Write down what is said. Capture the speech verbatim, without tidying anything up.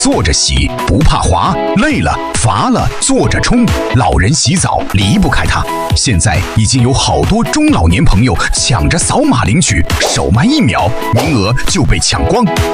坐着洗，不怕滑，累了乏了坐着冲。老人洗澡离不开它。现在已经有好多中老年朋友抢着扫码领取，手慢一秒，名额就被抢光。